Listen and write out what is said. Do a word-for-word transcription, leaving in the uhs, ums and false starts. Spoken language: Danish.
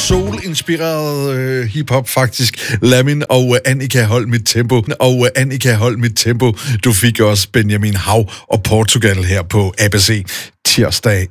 soul-inspireret øh, hiphop faktisk. Lamin og øh, Annika hold mit tempo. Og øh, Annika hold mit tempo. Du fik også Benjamin Hav og Portugal her på A B C tirsdag